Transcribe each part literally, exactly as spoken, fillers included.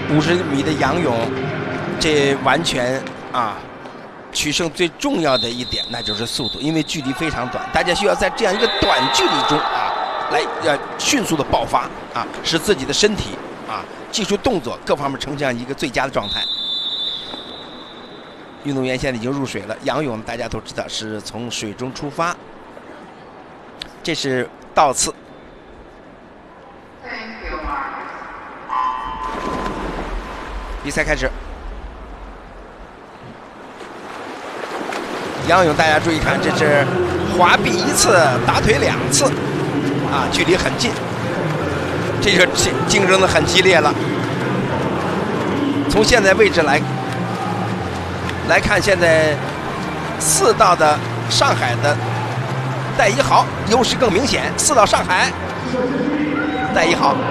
五十米的仰泳，这完全啊，取胜最重要的一点那就是速度，因为距离非常短，大家需要在这样一个短距离中啊，来呃迅速的爆发啊，使自己的身体啊、技术动作各方面呈现一个最佳的状态。运动员现在已经入水了，仰泳大家都知道是从水中出发，这是倒刺。比赛开始，仰泳大家注意看，这是滑臂一次，打腿两次，啊，距离很近，这个竞竞争的很激烈了。从现在位置来来看，现在四道的上海的戴一豪优势更明显，四道上海戴一豪。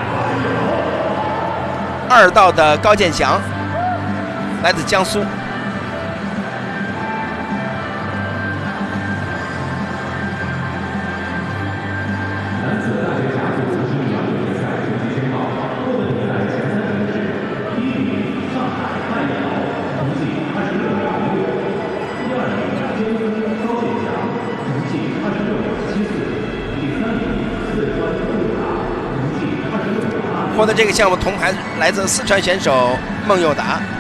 二道的高建祥来自江苏，获得这个项目铜牌来自四川选手孟佑达。